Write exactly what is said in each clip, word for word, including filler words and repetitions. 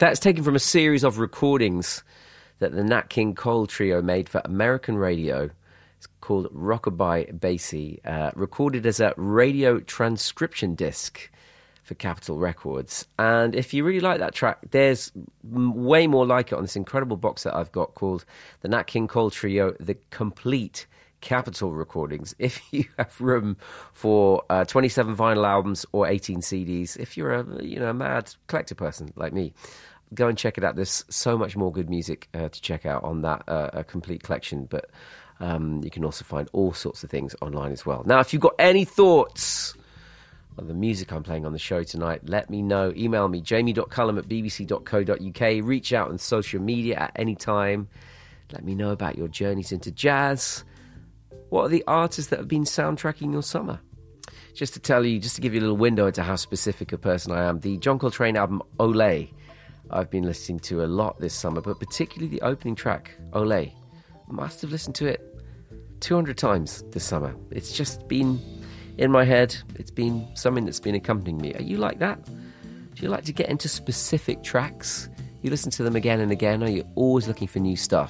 That's taken from a series of recordings that the Nat King Cole Trio made for American radio. It's called Rockabye Basie, uh, recorded as a radio transcription disc for Capitol Records. And if you really like that track, there's way more like it on this incredible box that I've got called the Nat King Cole Trio, The Complete Capitol Recordings. If you have room for uh, twenty-seven vinyl albums or eighteen C Ds, if you're a you know a mad collector person like me, go and check it out. There's so much more good music uh, to check out on that uh, a complete collection. But um, you can also find all sorts of things online as well. Now, if you've got any thoughts on the music I'm playing on the show tonight, let me know. Email me, jamie.cullum at bbc dot co dot uk. Reach out on social media at any time. Let me know about your journeys into jazz. What are the artists that have been soundtracking your summer? Just to tell you, just to give you a little window into how specific a person I am, the John Coltrane album, Olé, I've been listening to a lot this summer, but particularly the opening track, Olé. Must have listened to it two hundred times this summer. It's just been in my head. It's been something that's been accompanying me. Are you like that? Do you like to get into specific tracks? You listen to them again and again, or are you always looking for new stuff?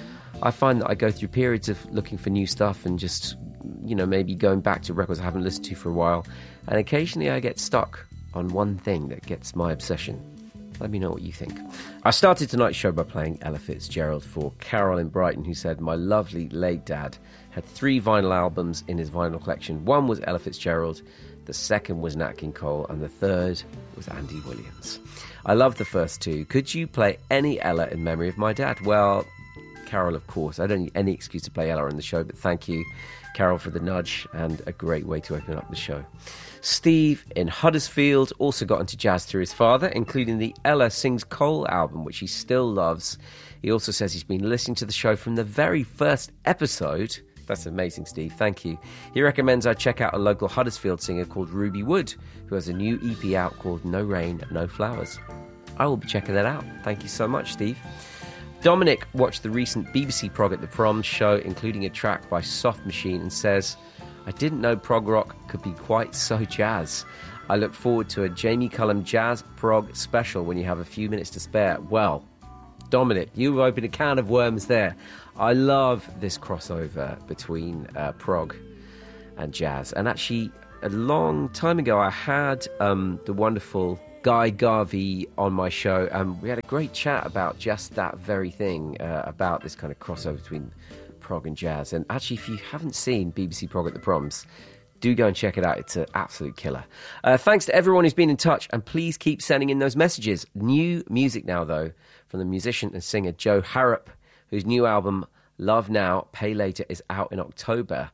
I find that I go through periods of looking for new stuff and just, you know, maybe going back to records I haven't listened to for a while. And occasionally I get stuck on one thing that gets my obsession. Let me know what you think. I started tonight's show by playing Ella Fitzgerald for Carol in Brighton, who said, my lovely late dad had three vinyl albums in his vinyl collection. One was Ella Fitzgerald, the second was Nat King Cole, and the third was Andy Williams. I love the first two. Could you play any Ella in memory of my dad? Well, Carol, of course. I don't need any excuse to play Ella on the show, but thank you, Carol, for the nudge and a great way to open up the show. Steve in Huddersfield also got into jazz through his father, including the Ella Sings Cole album, which he still loves. He also says he's been listening to the show from the very first episode. That's amazing, Steve. Thank you. He recommends I check out a local Huddersfield singer called Ruby Wood, who has a new E P out called No Rain, No Flowers. I will be checking that out. Thank you so much, Steve. Dominic watched the recent B B C Prog at the Proms show, including a track by Soft Machine, and says, I didn't know prog rock could be quite so jazz. I look forward to a Jamie Cullum Jazz Prog special when you have a few minutes to spare. Well, Dominic, you've opened a can of worms there. I love this crossover between uh, prog and jazz. And actually, a long time ago, I had um, the wonderful Guy Garvey on my show, and we had a great chat about just that very thing, uh, about this kind of crossover between prog and jazz. And actually, if you haven't seen B B C Prog at the Proms, do go and check it out. It's an absolute killer. Uh, thanks to everyone who's been in touch, and please keep sending in those messages. New music now, though, from the musician and singer Joe Harrop, whose new album, Love Now, Pay Later, is out in October.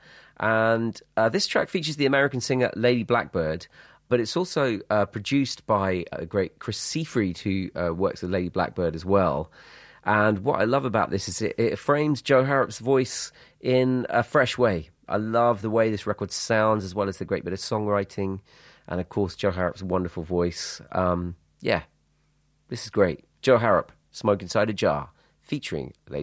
And uh, this track features the American singer Lady Blackbird, but it's also uh, produced by a great Chris Seafried, who uh, works with Lady Blackbird as well. And what I love about this is it, it frames Joe Harrop's voice in a fresh way. I love the way this record sounds, as well as the great bit of songwriting, and of course Joe Harrop's wonderful voice. Um, yeah, this is great. Joe Harrop, Smoke Inside a Jar, featuring Lady